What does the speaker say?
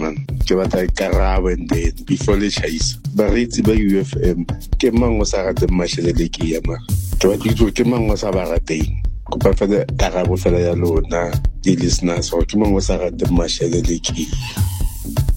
man. Ke batla karabo and then before le chaisa. Baretsi ba UFM ke mang o sa rateng Mashelele ke ya man. Ke batla itse ke mang o sa ba rateng. Kopa fela karabo fela ya lona di listeners, ke mang o sa rateng Mashelele ke.